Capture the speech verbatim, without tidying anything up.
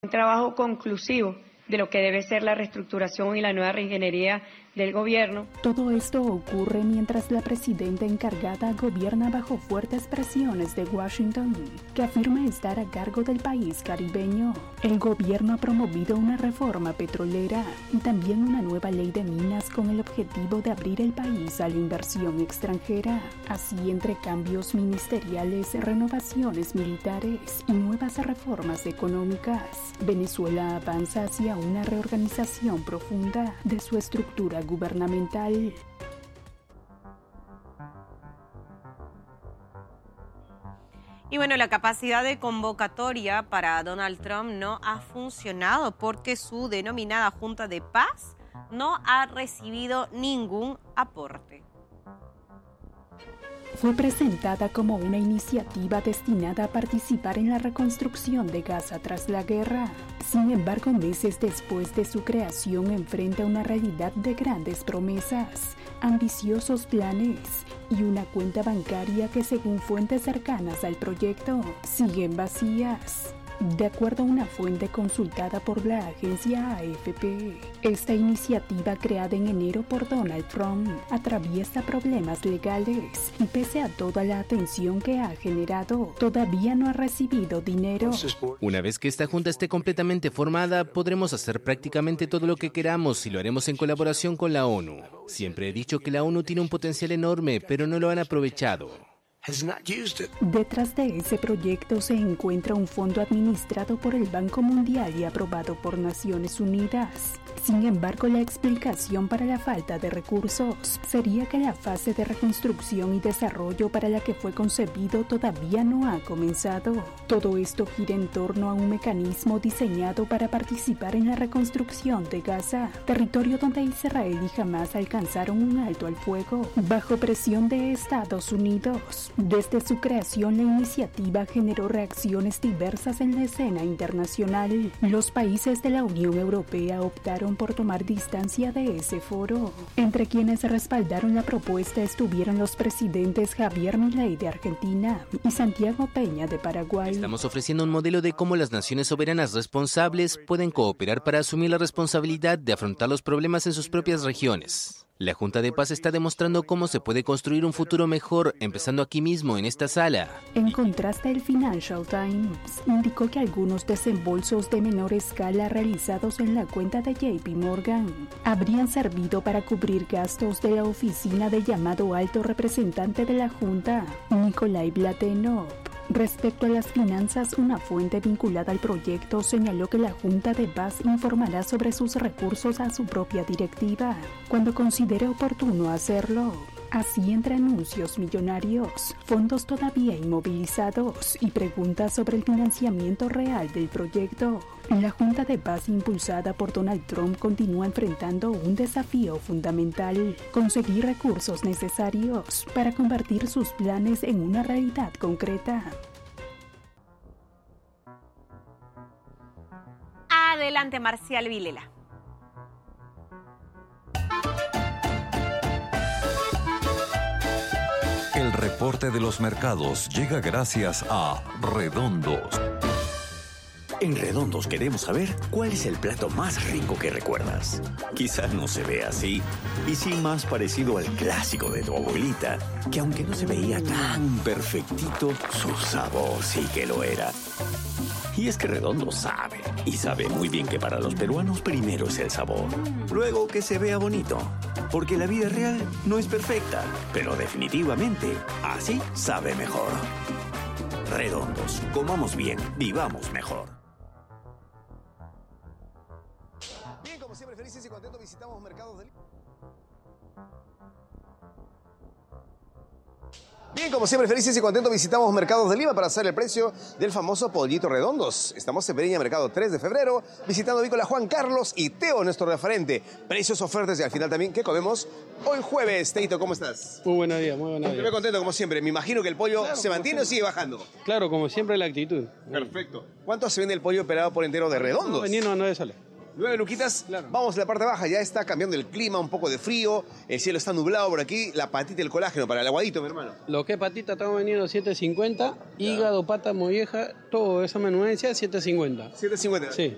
Un trabajo conclusivo de lo que debe ser la reestructuración y la nueva reingeniería del gobierno. Todo esto ocurre mientras la presidenta encargada gobierna bajo fuertes presiones de Washington, que afirma estar a cargo del país caribeño. El gobierno ha promovido una reforma petrolera y también una nueva ley de minas con el objetivo de abrir el país a la inversión extranjera. Así, entre cambios ministeriales, renovaciones militares y nuevas reformas económicas, Venezuela avanza hacia una reorganización profunda de su estructura gubernamental. Y bueno, la capacidad de convocatoria para Donald Trump no ha funcionado porque su denominada Junta de Paz no ha recibido ningún aporte. Fue presentada como una iniciativa destinada a participar en la reconstrucción de Gaza tras la guerra. Sin embargo, meses después de su creación, enfrenta una realidad de grandes promesas, ambiciosos planes y una cuenta bancaria que, según fuentes cercanas al proyecto, siguen vacías. De acuerdo a una fuente consultada por la agencia A F P, esta iniciativa creada en enero por Donald Trump atraviesa problemas legales y, pese a toda la atención que ha generado, todavía no ha recibido dinero. Una vez que esta junta esté completamente formada, podremos hacer prácticamente todo lo que queramos y lo haremos en colaboración con la ONU. Siempre he dicho que la ONU tiene un potencial enorme, pero no lo han aprovechado. Detrás de ese proyecto se encuentra un fondo administrado por el Banco Mundial y aprobado por Naciones Unidas. Sin embargo, la explicación para la falta de recursos sería que la fase de reconstrucción y desarrollo para la que fue concebido todavía no ha comenzado. Todo esto gira en torno a un mecanismo diseñado para participar en la reconstrucción de Gaza, territorio donde Israel y Hamás alcanzaron un alto al fuego bajo presión de Estados Unidos. Desde su creación, la iniciativa generó reacciones diversas en la escena internacional. Los países de la Unión Europea optaron por tomar distancia de ese foro. Entre quienes respaldaron la propuesta estuvieron los presidentes Javier Milei de Argentina y Santiago Peña de Paraguay. Estamos ofreciendo un modelo de cómo las naciones soberanas responsables pueden cooperar para asumir la responsabilidad de afrontar los problemas en sus propias regiones. La Junta de Paz está demostrando cómo se puede construir un futuro mejor, empezando aquí mismo, en esta sala. En contraste, el Financial Times indicó que algunos desembolsos de menor escala realizados en la cuenta de J P Morgan habrían servido para cubrir gastos de la oficina del llamado alto representante de la Junta, Nikolai Blatenov. Respecto a las finanzas, una fuente vinculada al proyecto señaló que la Junta de Paz informará sobre sus recursos a su propia directiva cuando considere oportuno hacerlo. Así, entre anuncios millonarios, fondos todavía inmovilizados y preguntas sobre el financiamiento real del proyecto, la Junta de Paz impulsada por Donald Trump continúa enfrentando un desafío fundamental: conseguir recursos necesarios para convertir sus planes en una realidad concreta. Adelante, Marcial Vilela. El reporte de los mercados llega gracias a Redondos. En Redondos queremos saber cuál es el plato más rico que recuerdas. Quizás no se ve así, y sí más parecido al clásico de tu abuelita, que aunque no se veía tan perfectito, su sabor sí que lo era. Y es que Redondo sabe, y sabe muy bien que para los peruanos primero es el sabor, luego que se vea bonito, porque la vida real no es perfecta, pero definitivamente así sabe mejor. Redondos, comamos bien, vivamos mejor. Bien, como siempre, felices y contentos visitamos mercados del... Bien, como siempre, felices y contentos visitamos Mercados de Lima para hacer el precio del famoso pollito Redondos. Estamos en Pereña, Mercado tres de febrero, visitando Vícola Juan Carlos y Teo, nuestro referente. Precios, ofertas y al final también, ¿qué comemos hoy jueves? Teito, ¿cómo estás? Muy buenos días, muy buenos días. Estoy contento como siempre. Me imagino que el pollo claro, se mantiene o sigue bajando. Claro, como siempre la actitud. Perfecto. ¿Cuánto se vende el pollo operado por entero de Redondos? No, vendiendo a nueve soles. Nueve luquitas, claro. Vamos a la parte baja, ya está cambiando el clima, un poco de frío, el cielo está nublado por aquí, la patita y el colágeno para el aguadito, mi hermano. Lo que es patita estamos vendiendo siete cincuenta, hígado, pata, molleja, todo esa menudencia siete cincuenta. siete cincuenta. Sí.